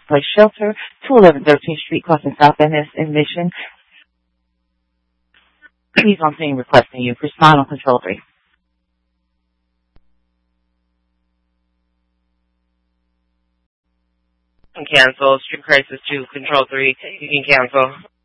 Place Shelter, 211 13th Street, crossing South Ennis in Mission. Please on scene requesting you. Respond on Control 3. Cancel. Street Crisis 2, Control 3. You can cancel.